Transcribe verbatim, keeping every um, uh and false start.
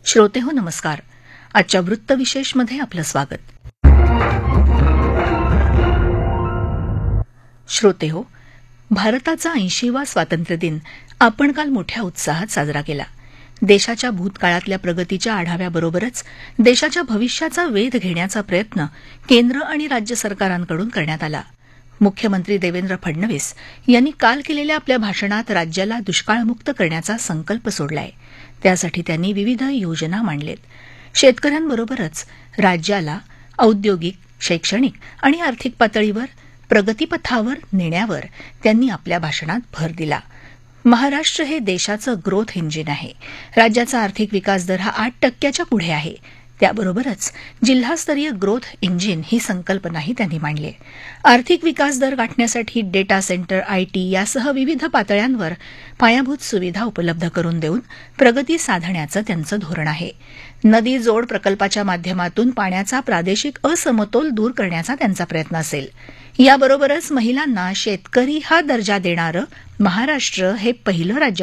श्रोतेहो नमस्कार. आजच्या वृत्तविशेषमध्ये आपलं स्वागत. श्रोतेहो, भारताचा ऐंशीवा स्वातंत्र्य दिन आपण काल मोठ्या उत्साहात साजरा केला. देशाच्या भूतकाळातल्या प्रगतीच्या आढाव्याबरोबरच देशाच्या भविष्याचा वेध घेण्याचा प्रयत्न केंद्र आणि राज्य सरकारांकडून करण्यात आला. मुख्यमंत्री देवेंद्र फडणवीस यांनी काल केलेल्या आपल्या भाषणात राज्याला दुष्काळमुक्त करण्याचा संकल्प सोडलाय. त्यासाठी त्यांनी विविध योजना मांडलेत. शेतकऱ्यांबरोबरच राज्याला औद्योगिक, शैक्षणिक आणि आर्थिक पातळीवर प्रगतीपथावर नेण्यावर त्यांनी आपल्या भाषणात भर दिला. महाराष्ट्र हे देशाचं ग्रोथ इंजिन आहे. राज्याचा आर्थिक विकास दर हा आठ टक्क्याच्या पुढे आहे. त्याबरोबरच जिल्हास्तरीय ग्रोथ इंजिन ही संकल्पनाही त्यांनी मांडली. आर्थिक विकास दर गाठण्यासाठी डेटा सेंटर, आयटी यासह विविध पातळ्यांवर पायाभूत सुविधा उपलब्ध करून देऊन प्रगती साधण्याचं त्यांचं धोरण आहे. नदी जोड प्रकल्पाच्या माध्यमातून पाण्याचा प्रादेशिक असमतोल दूर करण्याचा त्यांचा प्रयत्न असेल. याबरोबरच महिलांना शेतकरी हा दर्जा देणारं महाराष्ट्र हे पहिलं राज्य